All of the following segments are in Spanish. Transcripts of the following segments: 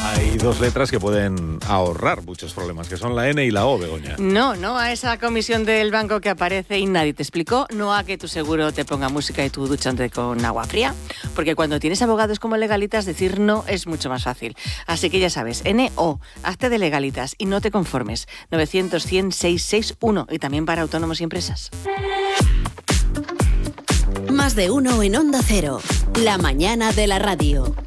Hay dos letras que pueden ahorrar muchos problemas, que son la N y la O, Begoña. No a esa comisión del banco que aparece y nadie te explicó, no a que tu seguro te ponga música y tú duchándote con agua fría, porque cuando tienes abogados como Legalitas, decir no es mucho más fácil. Así que ya sabes, N-O, hazte de Legalitas y no te conformes. 900-100-661 y también para autónomos y empresas. Más de uno en Onda Cero, la mañana de la radio.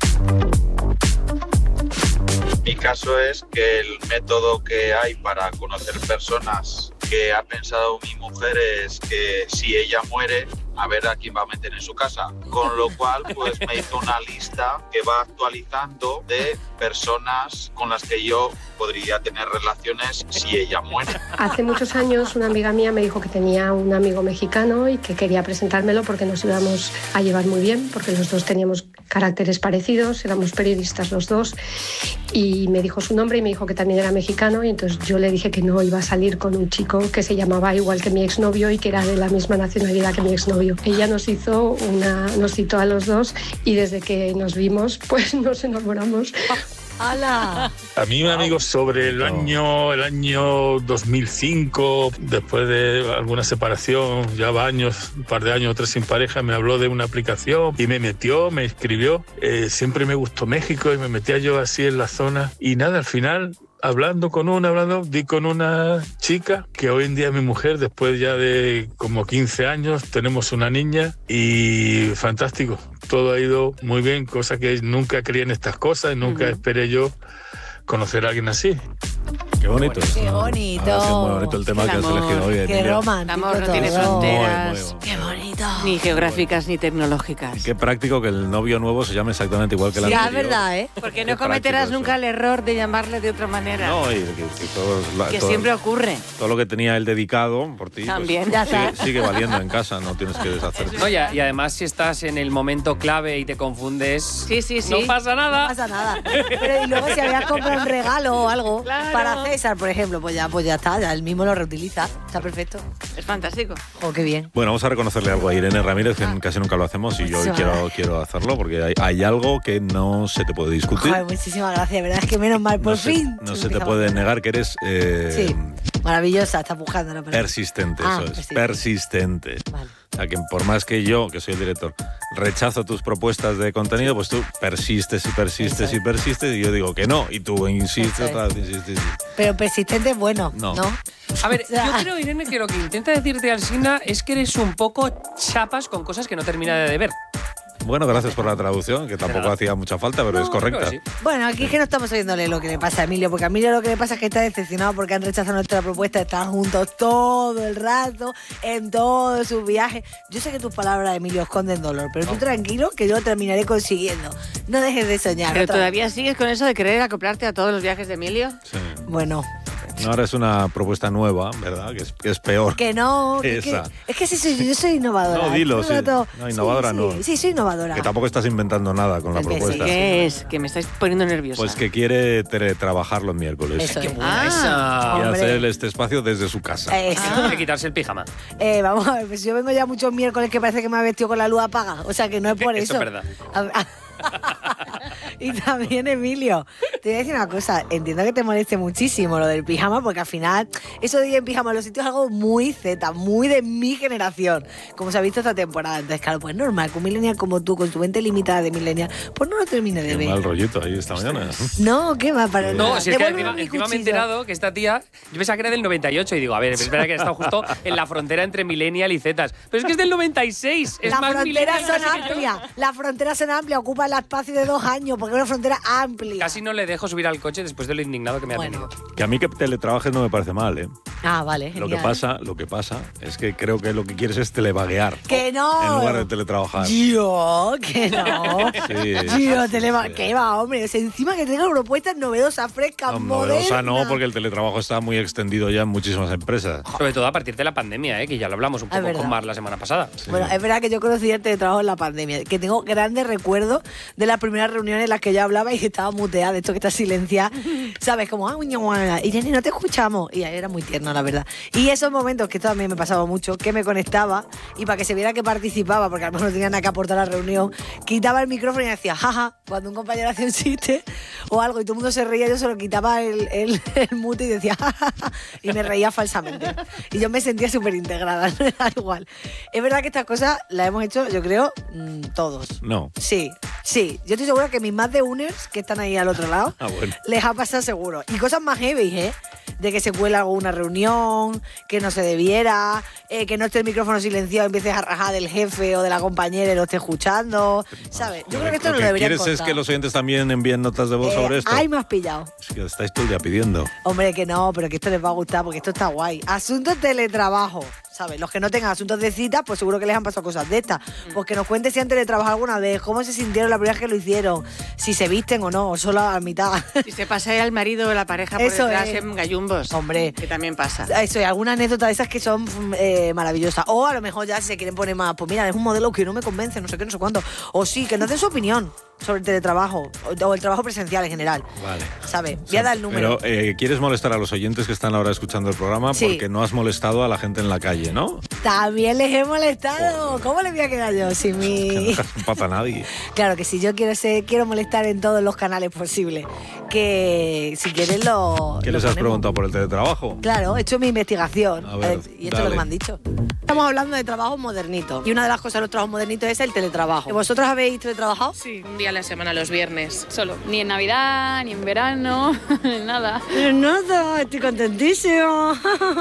Mi caso es que el método que hay para conocer personas que ha pensado mi mujer es que si ella muere, a ver a quién va a meter en su casa. Con lo cual, pues me hizo una lista que va actualizando de personas con las que yo podría tener relaciones si ella muere. Hace muchos años una amiga mía me dijo que tenía un amigo mexicano y que quería presentármelo porque nos íbamos a llevar muy bien, porque los dos teníamos caracteres parecidos, éramos periodistas los dos, y me dijo su nombre y me dijo que también era mexicano, y entonces yo le dije que no iba a salir con un chico que se llamaba igual que mi exnovio y que era de la misma nacionalidad que mi exnovio. Ella nos citó a los dos y desde que nos vimos pues nos enamoramos. ¡Hala! A mí un amigo sobre el año 2005, después de alguna separación, ya va años, un par de años o tres sin pareja, me habló de una aplicación y me escribió. Siempre me gustó México y me metía yo así en la zona. Y nada, al final, di con una chica que hoy en día es mi mujer, después ya de como 15 años, tenemos una niña y fantástico. Todo ha ido muy bien, cosa que nunca creí en estas cosas, nunca esperé yo conocer a alguien así. Qué bonito. Qué bonito. Ha sido muy bonito el tema que has elegido hoy, Qué Emilia. romántico. El amor no todo. tiene fronteras. Qué bonito. Ni geográficas ni tecnológicas. Qué práctico que el novio nuevo se llame exactamente igual que el Sí, anterior. es verdad, ¿eh? Porque Qué no cometerás práctico nunca eso. el error de llamarle de otra manera. No, y que Siempre ocurre. todo lo que tenía él dedicado por ti, También. pues, Ya está. sigue valiendo en casa, no tienes que deshacerte. No, y además si estás en el momento clave y te confundes, Sí. no pasa nada. No pasa nada. Pero y luego si habías comprado un regalo o algo Claro. para César, por ejemplo, pues ya está, ya él mismo lo reutiliza. Está perfecto. Es fantástico. Oh, qué bien. Bueno, vamos a reconocerle algo a Irene Ramírez, que casi nunca lo hacemos, y yo hoy quiero hacerlo, porque hay algo que no se te puede discutir. Joder, muchísimas gracias, verdad es que menos mal, por fin. No se te puede negar que eres Sí, maravillosa, está buscando la persona. persistente, Ah, eso es, persistente. persistente. Vale. O sea, que por más que yo, que soy el director, rechazo tus propuestas de contenido, pues tú persistes y persistes y persistes, y yo digo que no, y tú insistes, Eso es. insistes. Pero persistente es bueno, No. ¿no? A ver, O sea, yo creo, Irene, que lo que intenta decirte Alsina es que eres un poco chapas con cosas que no termina de ver. Bueno, gracias por la traducción, que tampoco nada. hacía mucha falta, pero es correcta. Creo que sí. Bueno, aquí es que no estamos oyéndole lo que le pasa a Emilio, porque a Emilio lo que le pasa es que está decepcionado porque han rechazado nuestra propuesta, están juntos todo el rato, en todos sus viajes. Yo sé que tus palabras, Emilio, esconden dolor, pero tú tranquilo que yo lo terminaré consiguiendo. No dejes de soñar. Pero otra todavía sigues con eso de querer acoplarte a todos los viajes de Emilio. Sí. vez. Bueno, No, ahora es una propuesta nueva, ¿verdad? Que es peor. que no. Esa. Es que sí, yo soy innovadora. No, dilo, Todo el sí. rato- No, innovadora sí, no. Sí, soy innovadora. Que tampoco estás inventando nada con la Que sí, propuesta. ¿Qué es? Que me estáis poniendo nerviosa. Pues que quiere teletrabajar los miércoles. Eso es. Buena esa. Y Hombre. hacer este espacio desde su casa. Eso. Hay que quitarse el pijama. Vamos a ver, pues yo vengo ya muchos miércoles que parece que me ha vestido con la luz apaga. O sea que no es por eso. Eso es verdad. Y también, Emilio, te voy a decir una cosa. Entiendo que te moleste muchísimo lo del pijama, porque al final, eso de ir en pijama en los sitios es algo muy Z, muy de mi generación, como se ha visto esta temporada. Entonces, claro, pues normal, que un millennial como tú, con tu mente limitada de millennial, pues no lo termine de Qué ver. mal rollito ahí esta mañana. No, ¿qué va para No, nada. si es que Devuélveme mi encima me he cuchillo. enterado que esta tía, yo pensaba que era del 98 y digo, a ver, es verdad que ha estado justo en la frontera entre millennial y zetas. Pero es que es del 96, es Las más fronteras millennial son casi que yo. amplias. Las fronteras son amplias, ocupan el espacio de 2 años, porque es una frontera amplia. Casi no le dejo subir al coche después de lo indignado que me ha Bueno. tenido. Que a mí que teletrabajes no me parece mal, ¿eh? Ah, vale, Lo que genial. pasa es que creo que lo que quieres es televaguear. Que no. En lugar de teletrabajar. Yo, que no. Sí, Yo, sí, sí. ¿qué va, hombre? O sea, encima que tenga propuestas novedosas, frescas, No, modernas. novedosa no, porque el teletrabajo está muy extendido ya en muchísimas empresas. Sobre todo a partir de la pandemia, que ya lo hablamos un Es poco verdad. con Mar la semana pasada. Sí. Bueno, es verdad que yo conocí el teletrabajo en la pandemia, que tengo grandes recuerdos de las primeras reuniones en las que yo hablaba y estaba muteada, de esto que está silenciada, ¿sabes? Como, Irene, no te escuchamos. Y ahí era muy tierno. No, la verdad. Y esos momentos, que esto también me pasaba mucho, que me conectaba y para que se viera que participaba, porque a lo mejor no tenía nada que aportar a la reunión, quitaba el micrófono y decía, jaja, cuando un compañero hacía un chiste o algo y todo el mundo se reía, yo solo quitaba el mute y decía, jajaja, y me reía falsamente. Y yo me sentía súper integrada, da igual. Es verdad que estas cosas las hemos hecho, yo creo, todos. No. Sí. Yo estoy segura que mis más de uners, que están ahí al otro lado, Bueno. les ha pasado seguro. Y cosas más heavy, ¿eh? De que se cuela alguna reunión, que no se debiera, que no esté el micrófono silenciado y empieces a rajar del jefe o de la compañera y lo esté escuchando, ¿sabes? Yo creo que esto no lo deberían ¿Quieres contar. es que los oyentes también envíen notas de voz sobre esto? Ay, me has pillado. Es que estáis todo el día pidiendo. Hombre, que no, pero que esto les va a gustar porque esto está guay. Asuntos de teletrabajo, ¿sabes? Los que no tengan asuntos de cita, pues seguro que les han pasado cosas de estas. Pues que nos cuenten si han teletrabajado alguna vez, cómo se sintieron la primera vez que lo hicieron, si se visten o no, o solo a mitad. Si se pasa al marido o la pareja por Eso detrás es. en gallumbos. Hombre. Que también pasa. Eso, y alguna anécdota de esas que son maravillosas. O a lo mejor ya si se quieren poner más, pues mira, es un modelo que no me convence, no sé qué, no sé cuánto. O sí, que nos den su opinión sobre el teletrabajo o el trabajo presencial en general. Vale. ¿Sabes? Voy a dar el número. Pero ¿quieres molestar a los oyentes que están ahora escuchando el programa? Sí. Porque no has molestado a la gente en la calle, ¿no? También les he molestado. ¿Cómo les voy a quedar yo sin Que no mi...? dejas un pata a nadie. Claro que sí, yo quiero molestar en todos los canales posibles. Que si quieren lo... ¿Qué lo les has ponemos. preguntado por el teletrabajo? Claro, he hecho mi investigación. A ver, Y esto es lo que me han dicho. Estamos hablando de trabajos modernitos. Y una de las cosas de los trabajos modernitos es el teletrabajo. ¿Vosotros habéis teletrabajado? Sí, un día a la semana, los viernes. Solo. Ni en Navidad, ni en verano, nada. Nada, estoy contentísimo.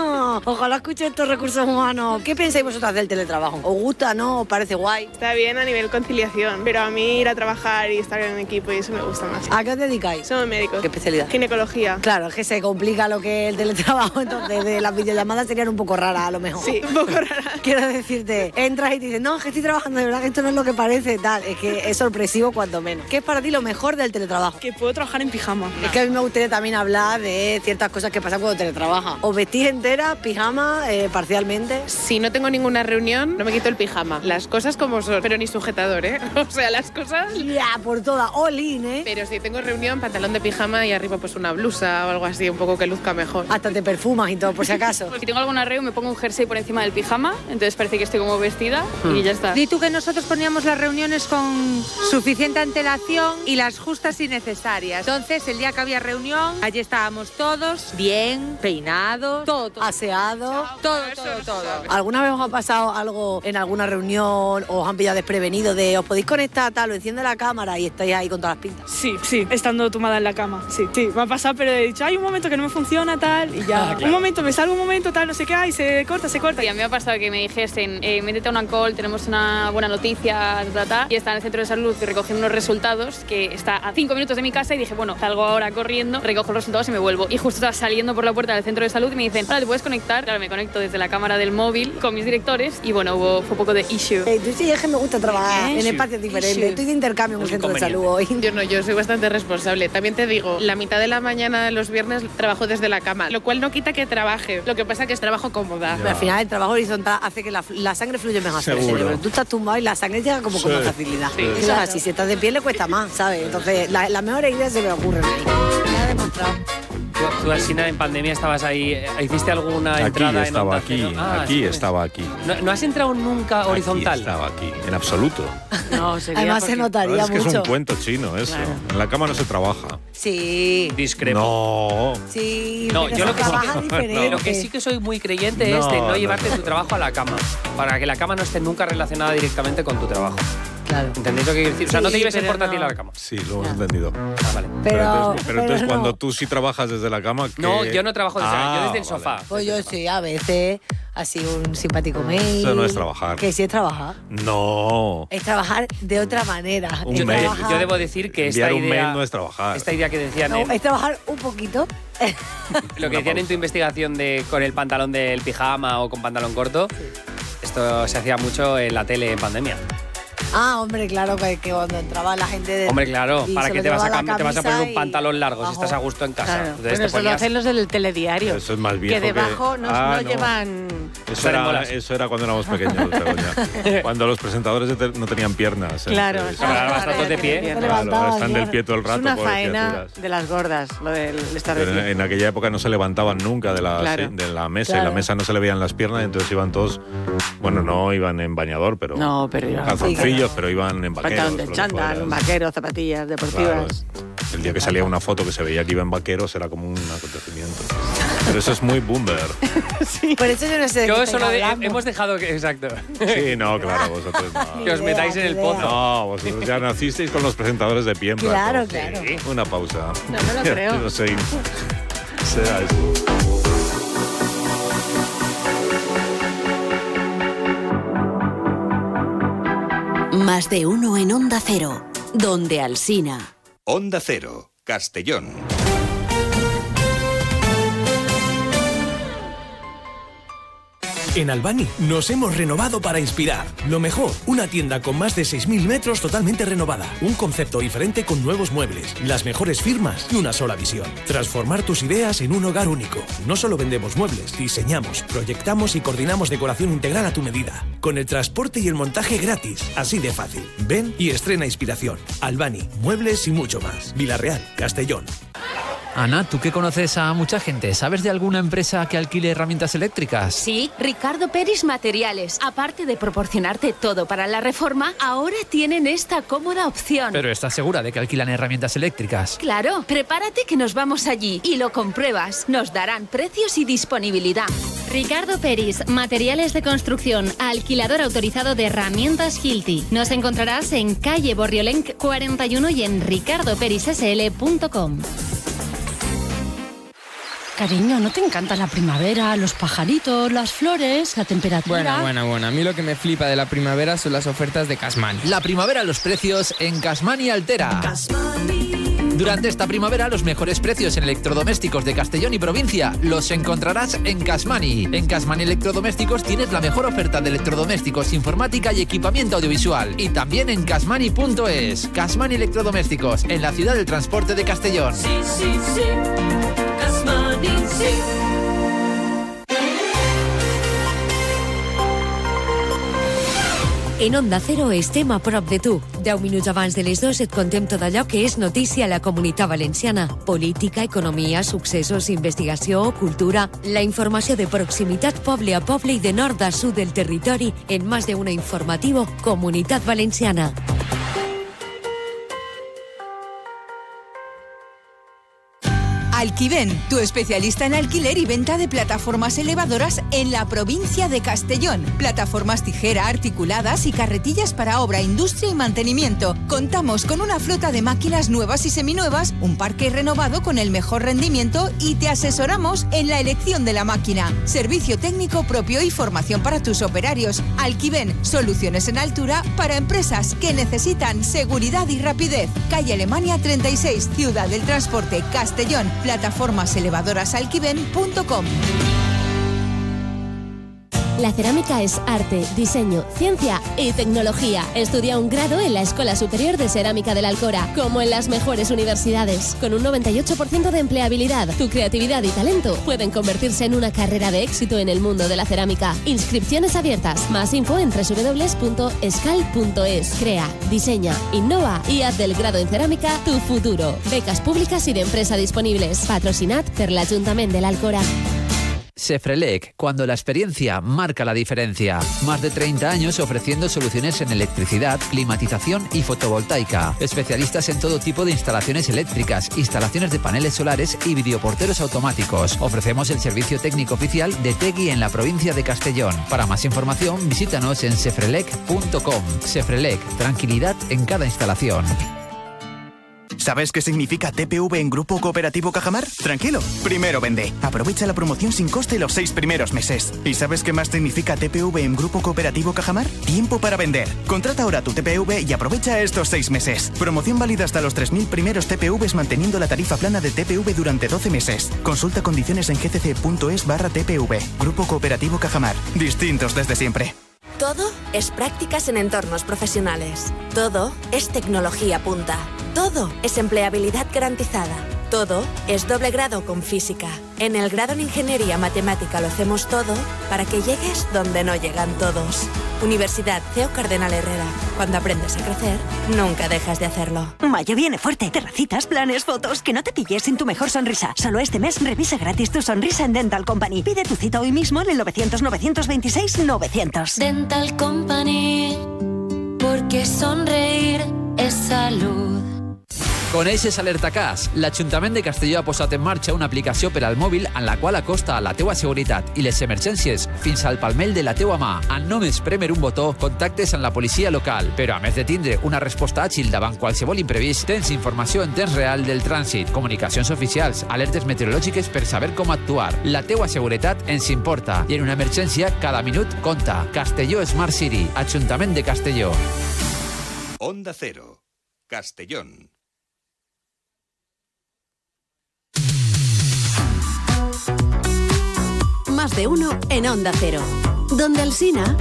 Ojalá escuche estos recursos humanos. ¿Qué pensáis vosotras del teletrabajo? ¿Os gusta, no? ¿Os parece guay? Está bien a nivel conciliación, pero a mí ir a trabajar y estar en equipo y eso me gusta más. ¿A qué os dedicáis? Somos médicos. ¿Qué especialidad? Ginecología. Claro, es que se complica lo que es el teletrabajo, entonces de las videollamadas serían un poco raras a lo mejor. Sí, un poco rara. Quiero decirte, entras y te dicen, no, es que estoy trabajando, de verdad que esto no es lo que parece, tal. Es que es sorpresivo cuando menos. ¿Qué es para ti lo mejor del teletrabajo? Que puedo trabajar en pijama. Es que a mí me gustaría también hablar de ciertas cosas que pasan cuando teletrabajas. ¿Os vestís entera, pijama, parcialmente? Si no tengo ninguna reunión, no me quito el pijama. Las cosas como son, pero ni sujetador, ¿eh? O sea, las cosas... Ya, por toda, all in, ¿eh? Pero si tengo reunión, pantalón de pijama y arriba pues una blusa o algo así, un poco que luzca mejor. Hasta te perfumas y todo, por si acaso. Si tengo alguna reunión me pongo un jersey por encima del pijama, entonces parece que estoy como vestida y ya está. Di tú que nosotros poníamos las reuniones con suficiente antelación y las justas y necesarias. Entonces, el día que había reunión, allí estábamos todos bien, peinados, todo. Aseado. Todo. ¿Alguna vez os ha pasado algo en alguna reunión o os han pillado desprevenido de os podéis conectar tal o enciende la cámara y estáis ahí con todas las pintas? Sí, estando tumbada en la cama. Sí, me ha pasado, pero he dicho, hay un momento que no me funciona tal y ya. Claro. Un momento, me salgo un momento tal, no sé qué, y se corta. Y a mí me ha pasado que me dijesen, métete a una call, tenemos una buena noticia, y está en el centro de salud recogiendo unos resultados que está a 5 minutos de mi casa y dije, bueno, salgo ahora corriendo, recojo los resultados y me vuelvo. Y justo estaba saliendo por la puerta del centro de salud y me dicen, ahora te puedes conectar. Claro, me conecto desde la cámara del móvil con mis directores y bueno, fue un poco de issue. Tú sí, es que me gusta trabajar en espacios diferentes. Estoy de intercambio en un centro de salud hoy. Yo soy bastante responsable. También te digo, la mitad de la mañana los viernes trabajo desde la cama, lo cual no quita que trabaje. Lo que pasa es que es trabajo cómoda. Pero al final el trabajo horizontal hace que la sangre fluye mejor hacia el Seguro. cerebro. Tú estás tumbado y la sangre llega como con más facilidad. Eso es así, si estás de pie le cuesta más, ¿sabes? Entonces las mejores ideas se me ocurren ahí. Me ha demostrado. Tú, Alsina, en pandemia estabas ahí. ¿Hiciste alguna entrada en Onda Cero? Estaba aquí. ¿No has entrado nunca horizontal? Aquí estaba aquí, en absoluto. No, sería Además se porque- notaría Es que es mucho. un cuento chino eso. Claro. En la cama no se trabaja. Sí, Discrepo. No. sí. No, pero yo lo se que, sí trabaja que, diferente. lo que sí que soy muy creyente es de no llevarte tu trabajo a la cama. Para que la cama no esté nunca relacionada directamente con tu trabajo. Claro. ¿Entendéis lo que quiero decir? O sea, no te Sí, lleves el pero portátil no. a la cama. Sí, lo hemos entendido. Ah, vale. Pero entonces no. cuando tú sí trabajas desde la cama... No, ¿qué? yo no trabajo desde yo desde el sofá. Pues yo sí, a veces, así un simpático mail. Eso no es trabajar. Que sí es trabajar. No. Es trabajar de otra manera. Un Es mail. trabajar- Yo debo decir que esta Enviar un idea, mail no es trabajar. esta idea que decían, No, es trabajar un poquito. lo que decían en tu investigación de con el pantalón del pijama o con pantalón corto, esto se hacía mucho en la tele en pandemia. Ah, hombre, claro, que cuando entraba la gente de... Hombre, claro, ¿para qué te vas a poner un pantalón largo si estás a gusto en casa? Claro. Entonces Bueno, eso lo hacen los del telediario. Eso es más viejo que debajo no llevan... Eso era cuando éramos pequeños, Begoña. Cuando los presentadores no tenían piernas. Claro. Ahora estás de pie. Claro, están del pie todo el rato. Es una faena de las gordas, lo del estar de pie. En aquella época no se levantaban nunca de la mesa. Claro. En la mesa no se le veían las piernas, entonces iban todos... Bueno, no iban en bañador, pero... No, pero iban... calzoncillos, pero iban en vaqueros. Pantalón de chándal, un vaquero, zapatillas deportivas. Claro, el día que salía una foto que se veía que iba en vaqueros era como un acontecimiento. Pero eso es muy boomer. Sí. Por eso yo no sé de Yo qué eso hemos dejado que... Exacto. Sí, no, claro, vosotros no. Que os metáis en el pozo. No, vosotros ya nacisteis con los presentadores de pie en plato. Claro, claro. Sí. Una pausa. No me lo creo. No sé. Será eso. Más de uno en Onda Cero, donde Alsina. Onda Cero, Castellón. En Albani nos hemos renovado para inspirar. Lo mejor, una tienda con más de 6.000 metros totalmente renovada. Un concepto diferente con nuevos muebles, las mejores firmas y una sola visión. Transformar tus ideas en un hogar único. No solo vendemos muebles, diseñamos, proyectamos y coordinamos decoración integral a tu medida. Con el transporte y el montaje gratis. Así de fácil. Ven y estrena inspiración. Albani, muebles y mucho más. Vilarreal, Castellón. Ana, tú que conoces a mucha gente, ¿sabes de alguna empresa que alquile herramientas eléctricas? Sí, Ricardo Peris Materiales. Aparte de proporcionarte todo para la reforma, ahora tienen esta cómoda opción. Pero ¿estás segura de que alquilan herramientas eléctricas? Claro, prepárate que nos vamos allí y lo compruebas. Nos darán precios y disponibilidad. Ricardo Peris, Materiales de Construcción, alquilador autorizado de herramientas Hilti. Nos encontrarás en calle Borriolenc 41 y en ricardoperissl.com. Cariño, ¿no te encanta la primavera, los pajaritos, las flores, la temperatura? Bueno. A mí lo que me flipa de la primavera son las ofertas de Casmani. La primavera, los precios en Casmani Altera. Durante esta primavera, los mejores precios en electrodomésticos de Castellón y provincia los encontrarás en Casmani. En Casmani Electrodomésticos tienes la mejor oferta de electrodomésticos, informática y equipamiento audiovisual. Y también en casmani.es. Casmani Electrodomésticos, en la ciudad del transporte de Castellón. Sí. Casmani, sí. En Onda Cero estem a prop de tu. 10 minuts abans de les 2 et contem tot allò que és notícia a la Comunitat Valenciana. Política, economia, successos, investigació, cultura... La informació de proximitat poble a poble i de nord a sud del territori en Más de Uno Informativo Comunitat Valenciana. Alquiven, tu especialista en alquiler y venta de plataformas elevadoras en la provincia de Castellón. Plataformas tijera, articuladas y carretillas para obra, industria y mantenimiento. Contamos con una flota de máquinas nuevas y seminuevas, un parque renovado con el mejor rendimiento y te asesoramos en la elección de la máquina. Servicio técnico propio y formación para tus operarios. Alquiven, soluciones en altura para empresas que necesitan seguridad y rapidez. Calle Alemania 36, Ciudad del Transporte, Castellón. PlataformaselevadorasAlquiven.com. La cerámica es arte, diseño, ciencia y tecnología. Estudia un grado en la Escuela Superior de Cerámica de la Alcora, como en las mejores universidades. Con un 98% de empleabilidad, tu creatividad y talento pueden convertirse en una carrera de éxito en el mundo de la cerámica. Inscripciones abiertas. Más info en www.escal.es. Crea, diseña, innova y haz del grado en cerámica tu futuro. Becas públicas y de empresa disponibles. Patrocinat per l'Ajuntament de l'Alcora. Sefrelec, cuando la experiencia marca la diferencia. Más de 30 años ofreciendo soluciones en electricidad, climatización y fotovoltaica. Especialistas en todo tipo de instalaciones eléctricas, instalaciones de paneles solares y videoporteros automáticos. Ofrecemos el servicio técnico oficial de Tegui en la provincia de Castellón. Para más información, visítanos en sefrelec.com. Sefrelec, tranquilidad en cada instalación. ¿Sabes qué significa TPV en Grupo Cooperativo Cajamar? Tranquilo, primero vende. Aprovecha la promoción sin coste los 6 primeros meses. ¿Y sabes qué más significa TPV en Grupo Cooperativo Cajamar? Tiempo para vender. Contrata ahora tu TPV y aprovecha estos 6 meses. Promoción válida hasta los 3.000 primeros TPVs manteniendo la tarifa plana de TPV durante 12 meses. Consulta condiciones en gcc.es/TPV. Grupo Cooperativo Cajamar. Distintos desde siempre. Todo es prácticas en entornos profesionales. Todo es tecnología punta. Todo es empleabilidad garantizada. Todo es doble grado con física. En el grado en Ingeniería Matemática lo hacemos todo para que llegues donde no llegan todos. Universidad CEU Cardenal Herrera. Cuando aprendes a crecer, nunca dejas de hacerlo. Mayo viene fuerte. Terracitas, planes, fotos. Que no te pilles sin tu mejor sonrisa. Solo este mes revisa gratis tu sonrisa en Dental Company. Pide tu cita hoy mismo en el 900-926-900. Dental Company, porque sonreír es salud. Coneixes Alerta Cas? L'Ajuntament de Castelló ha posat en marxa una aplicació per al mòbil en la qual acosta a la teua seguretat i les emergències fins al palmell de la teua mà. En només prémer un botó, contactes amb la policia local. Però a més de tindre una resposta àgil davant qualsevol imprevist, tens informació en temps real del trànsit, comunicacions oficials, alertes meteorològiques per saber com actuar. La teua seguretat ens importa i en una emergència cada minut compta. Castelló Smart City, Ajuntament de Castelló. Onda Cero, Castellón. Más de uno en Onda Cero. Donde Alsina.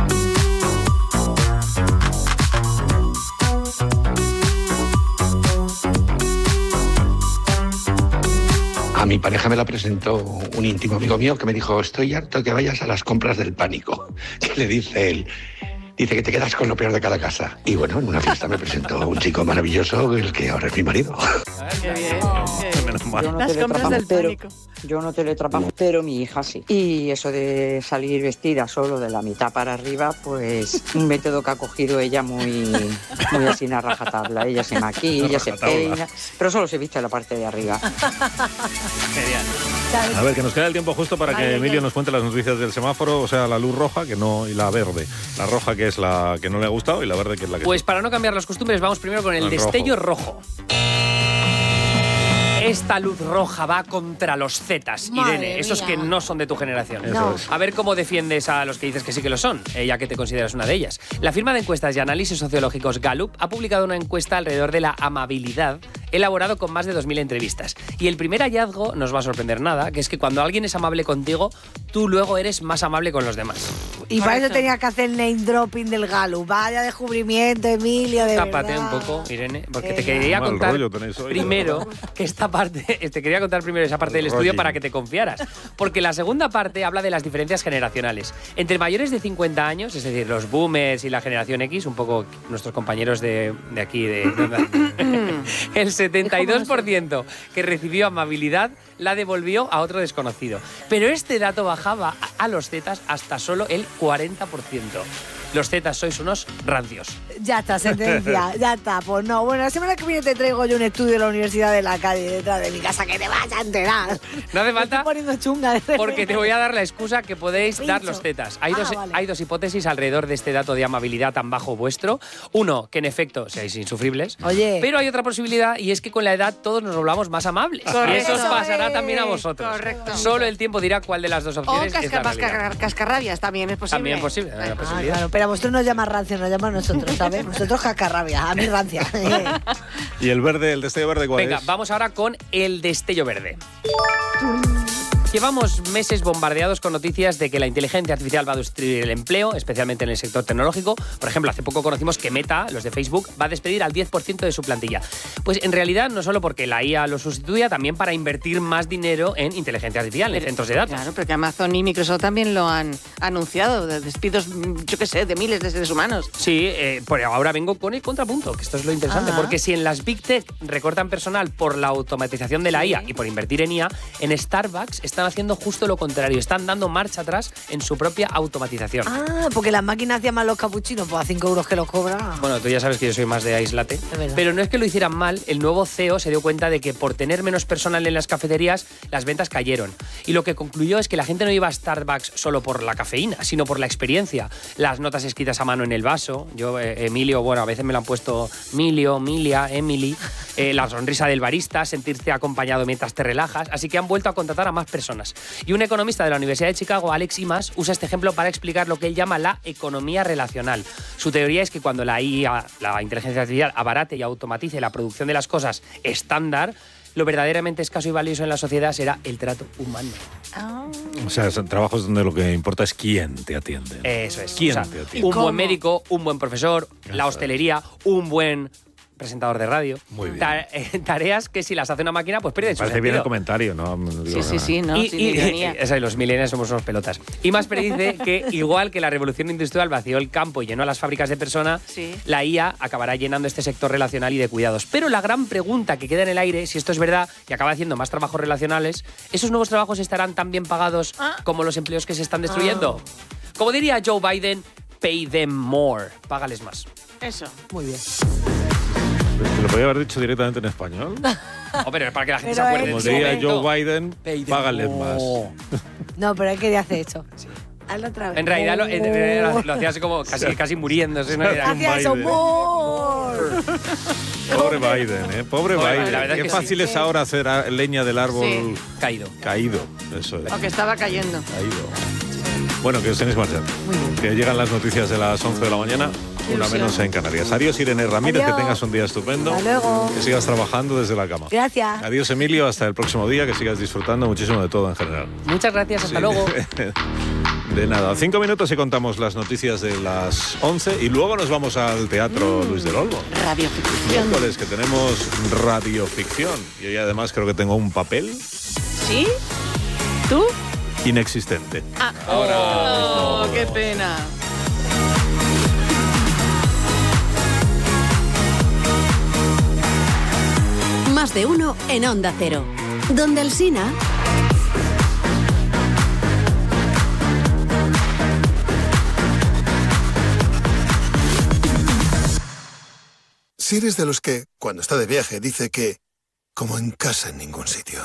A mi pareja me la presentó un íntimo amigo mío que me dijo: estoy harto que vayas a las compras del pánico. ¿Qué le dice él? Dice que te quedas con lo peor de cada casa. Y bueno, en una fiesta me presentó un chico maravilloso, el que ahora es mi marido. Qué bien. Las compras del pánico. Yo no teletrabajo, pero mi hija sí. Y eso de salir vestida solo de la mitad para arriba, pues un método que ha cogido ella muy así a rajatabla. Ella se maquilla, se peina, pero solo se viste la parte de arriba. Genial. A ver, que nos queda el tiempo justo para que Emilio nos cuente las noticias del semáforo, o sea, la luz roja que no y la verde. La roja que es la que no le ha gustado y la verde que es la que Pues sí. para no cambiar las costumbres, vamos primero con el destello rojo. Esta luz roja va contra los Zetas, Irene, esos que no son de tu generación. No. A ver cómo defiendes a los que dices que sí que lo son, ya que te consideras una de ellas. La firma de encuestas y análisis sociológicos Gallup ha publicado una encuesta alrededor de la amabilidad, elaborado con más de 2.000 entrevistas. Y el primer hallazgo, no os va a sorprender nada, que es que cuando alguien es amable contigo, tú luego eres más amable con los demás. Y para eso tenía que hacer el name dropping del Gallup. Vaya descubrimiento, Emilio, de Tápate verdad. un poco, Irene, porque te quería Mal contar rollo tenéis hoy, primero que esta parte, te quería contar primero esa parte del estudio para que te confiaras, porque la segunda parte habla de las diferencias generacionales. Entre mayores de 50 años, es decir, los boomers y la generación X, un poco nuestros compañeros de aquí, el 72% que recibió amabilidad la devolvió a otro desconocido. Pero este dato bajaba a los Zetas hasta solo el 40%. Los Zetas sois unos rancios. Ya está, sentencia, ya está. Pues no, bueno, la semana que viene te traigo yo un estudio de la Universidad de la calle detrás de mi casa que te vas a enterar. No hace falta. Me estoy poniendo chunga. Porque te voy a dar la excusa que podéis dar los Zetas. Hay dos hipótesis alrededor de este dato de amabilidad tan bajo vuestro. Uno, que en efecto seáis insufribles. Oye. Pero hay otra posibilidad y es que con la edad todos nos volvamos más amables. Correcto. Y eso os pasará también a vosotros. Correcto. Solo el tiempo dirá cuál de las dos O opciones es la realidad. cascarrabias, también es posible. También posible, hay una posibilidad. Claro, pero a vosotros nos llaman rancio, nos llaman nosotros, ¿sabes? Nosotros cascarrabia, a mí rancia. ¿Y el verde, el destello verde cuál Venga, es? vamos ahora con el destello verde. Llevamos meses bombardeados con noticias de que la inteligencia artificial va a destruir el empleo, especialmente en el sector tecnológico. Por ejemplo, hace poco conocimos que Meta, los de Facebook, va a despedir al 10% de su plantilla. Pues en realidad no solo porque la IA lo sustituya, también para invertir más dinero en inteligencia artificial, en centros de datos. Claro, porque Amazon y Microsoft también lo han anunciado, de despidos, yo qué sé, de miles de seres humanos. Sí, pero ahora vengo con el contrapunto, que esto es lo interesante, porque si en las Big Tech recortan personal por la automatización de la IA y por invertir en IA, en Starbucks están haciendo justo lo contrario, están dando marcha atrás en su propia automatización. Ah, porque las máquinas hacían más los capuchinos, pues a 5 euros que los cobran. Bueno, tú ya sabes que yo soy más de Ice Latte, pero no es que lo hicieran mal, el nuevo CEO se dio cuenta de que por tener menos personal en las cafeterías, las ventas cayeron. Y lo que concluyó es que la gente no iba a Starbucks solo por la cafeína, sino por la experiencia. Las notas escritas a mano en el vaso, yo, Emilio, bueno, a veces me lo han puesto Milio, Milia, Emily, la sonrisa del barista, sentirte acompañado mientras te relajas, así que han vuelto a contratar a más personas. Y un economista de la Universidad de Chicago, Alex Imas, usa este ejemplo para explicar lo que él llama la economía relacional. Su teoría es que cuando la IA, la inteligencia artificial, abarate y automatice la producción de las cosas estándar, lo verdaderamente escaso y valioso en la sociedad será el trato humano. O sea, son trabajos donde lo que importa es quién te atiende. Eso es. ¿Quién te atiende? Un buen médico, un buen profesor, la hostelería, un buen presentador de radio. Muy bien. Tareas que si las hace una máquina, pues pierde su Parece sentido. bien el comentario, ¿no? Sí, no, Y los millennials somos unos pelotas. Y Masper dice que igual que la revolución industrial vació el campo y llenó a las fábricas de personas, la IA acabará llenando este sector relacional y de cuidados. Pero la gran pregunta que queda en el aire, si esto es verdad y acaba haciendo más trabajos relacionales, ¿esos nuevos trabajos estarán tan bien pagados como los empleos que se están destruyendo? Como diría Joe Biden, pay them more. Págales más. Eso. Muy bien. ¿Te lo podía haber dicho directamente en español? Pero es para que la gente se acuerde. Como diría Joe Biden, págales más. No, pero él quería hacer eso. Hazlo otra vez. En realidad lo hacía así como casi muriéndose. ¿No? Hacía eso, more. Pobre Biden, Pobre Biden. La verdad Qué que fácil es ahora hacer leña del árbol caído. Eso es. O que estaba cayendo. Bueno, que os tenéis que marchar. Que llegan las noticias de las 11 de la mañana. Una menos en Canarias. Adiós, Irene Ramírez, Adiós. que tengas un día estupendo. Hasta luego. Que sigas trabajando desde la cama. Gracias. Adiós, Emilio, hasta el próximo día, que sigas disfrutando muchísimo de todo en general. Muchas gracias, hasta luego. De nada. 5 minutos y contamos las noticias de las 11 y luego nos vamos al Teatro Luis del Olmo. Radioficción. Miércoles, que tenemos radioficción. Y hoy además creo que tengo un papel. ¿Sí? ¿Tú? Inexistente. Ahora. ¡Qué pena! Más de uno en Onda Cero. Donde Alsina. Si eres de los que, cuando está de viaje, dice que como en casa en ningún sitio.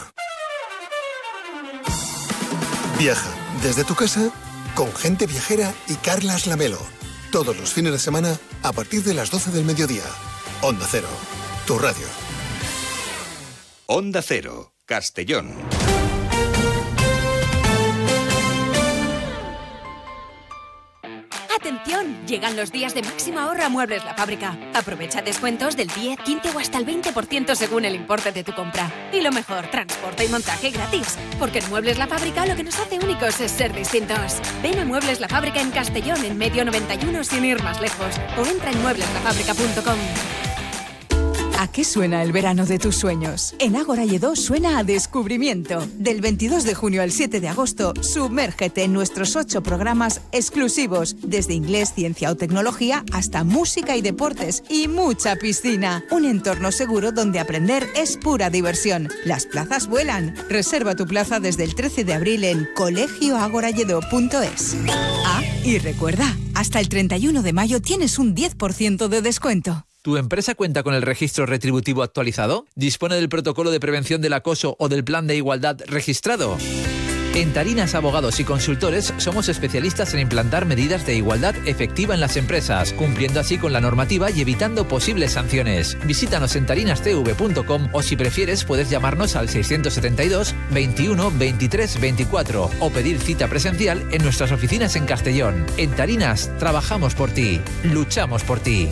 Viaja desde tu casa con Gente Viajera y Carlas Lamelo. Todos los fines de semana a partir de las 12 del mediodía. Onda Cero, tu radio. Onda Cero, Castellón. ¡Atención! Llegan los días de máxima ahorro a Muebles La Fábrica. Aprovecha descuentos del 10, 15 o hasta el 20% según el importe de tu compra. Y lo mejor, transporte y montaje gratis. Porque en Muebles La Fábrica lo que nos hace únicos es ser distintos. Ven a Muebles La Fábrica en Castellón, en Medio 91, sin ir más lejos. O entra en muebleslafábrica.com. ¿A qué suena el verano de tus sueños? En Ágora Lledó suena a descubrimiento. Del 22 de junio al 7 de agosto, sumérgete en nuestros 8 programas exclusivos, desde inglés, ciencia o tecnología, hasta música y deportes, y mucha piscina. Un entorno seguro donde aprender es pura diversión. Las plazas vuelan. Reserva tu plaza desde el 13 de abril en colegioagoralledó.es. Ah, y recuerda, hasta el 31 de mayo tienes un 10% de descuento. ¿Tu empresa cuenta con el registro retributivo actualizado? ¿Dispone del protocolo de prevención del acoso o del plan de igualdad registrado? En Tarinas Abogados y Consultores somos especialistas en implantar medidas de igualdad efectiva en las empresas, cumpliendo así con la normativa y evitando posibles sanciones. Visítanos en tarinastv.com o si prefieres puedes llamarnos al 672 21 23 24 o pedir cita presencial en nuestras oficinas en Castellón. En Tarinas trabajamos por ti, luchamos por ti.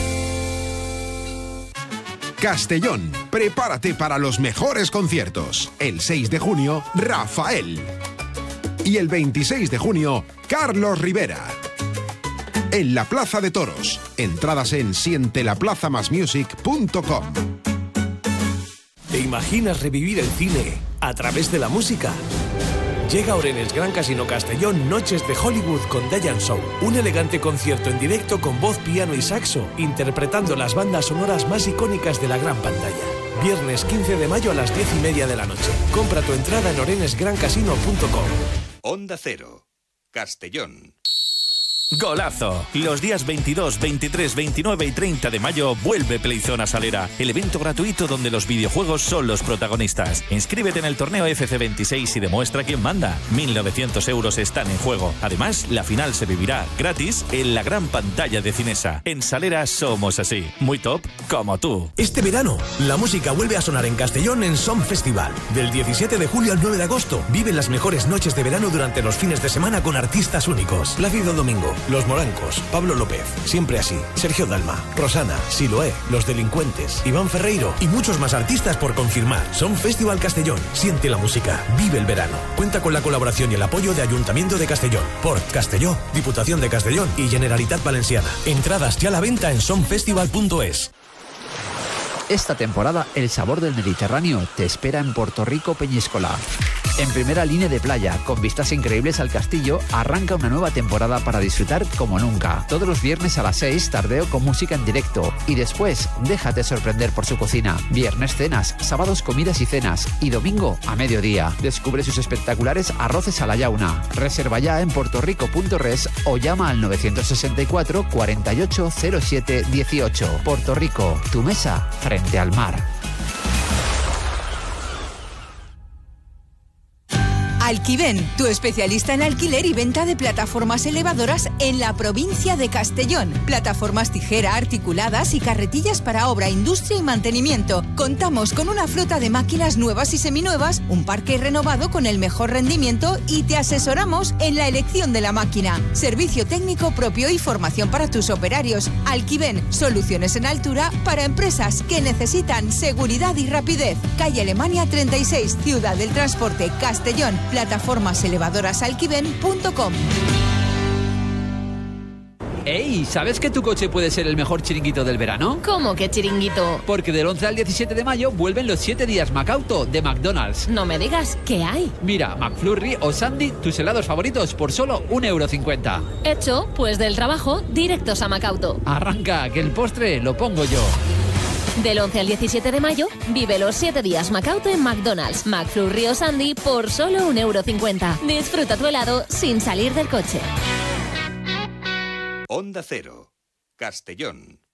Castellón, prepárate para los mejores conciertos. El 6 de junio, Rafael. Y el 26 de junio, Carlos Rivera. En la Plaza de Toros. Entradas en sientelaplazamasmusic.com. ¿Te imaginas revivir el cine a través de la música? Llega ahora en el Gran Casino Castellón Noches de Hollywood con Diane Show. Un elegante concierto en directo con voz, piano y saxo, interpretando las bandas sonoras más icónicas de la gran pantalla. Viernes 15 de mayo a las 10:30 de la noche. Compra tu entrada en orenesgrancasino.com. Onda Cero, Castellón. Golazo. Los días 22, 23, 29 y 30 de mayo vuelve Playzone a Salera, el evento gratuito donde los videojuegos son los protagonistas. Inscríbete en el torneo FC26 y demuestra quién manda. 1.900 euros están en juego. Además, la final se vivirá gratis en la gran pantalla de Cinesa. En Salera somos así, muy top como tú. Este verano, la música vuelve a sonar en Castellón en Som Festival. Del 17 de julio al 9 de agosto, vive las mejores noches de verano durante los fines de semana con artistas únicos. Plácido Domingo, Los Morancos, Pablo López, Siempre Así, Sergio Dalma, Rosana, Siloé, Los Delincuentes, Iván Ferreiro y muchos más artistas por confirmar. Son Festival Castellón. Siente la música, vive el verano. Cuenta con la colaboración y el apoyo de Ayuntamiento de Castellón, Port Castelló, Diputación de Castellón y Generalitat Valenciana. Entradas ya a la venta en sonfestival.es. Esta temporada, el sabor del Mediterráneo te espera en Puerto Rico Peñíscola. En primera línea de playa, con vistas increíbles al castillo, arranca una nueva temporada para disfrutar como nunca. Todos los viernes a las 6, tardeo con música en directo. Y después, déjate sorprender por su cocina. Viernes cenas, sábados comidas y cenas. Y domingo a mediodía. Descubre sus espectaculares arroces a la llauna. Reserva ya en puertorico.res o llama al 964 48 07 18. Puerto Rico, tu mesa frente al mar. Alquiven, tu especialista en alquiler y venta de plataformas elevadoras en la provincia de Castellón. Plataformas tijera, articuladas y carretillas para obra, industria y mantenimiento. Contamos con una flota de máquinas nuevas y seminuevas, un parque renovado con el mejor rendimiento y te asesoramos en la elección de la máquina. Servicio técnico propio y formación para tus operarios. Alquiven, soluciones en altura para empresas que necesitan seguridad y rapidez. Calle Alemania 36, Ciudad del Transporte, Castellón. Plataformaselevadorasalquiven.com. ¡Ey! ¿Sabes que tu coche puede ser el mejor chiringuito del verano? ¿Cómo que chiringuito? Porque del 11 al 17 de mayo vuelven los 7 días McAuto de McDonald's. No me digas, ¿qué hay? Mira, McFlurry o Sandy, tus helados favoritos por solo €1,50. Hecho, pues del trabajo, directos a McAuto. Arranca, que el postre lo pongo yo. Del 11 al 17 de mayo, vive los 7 días McAuto en McDonald's, McFlurry o Sandy por solo €1,50. Disfruta tu helado sin salir del coche. Onda Cero, Castellón.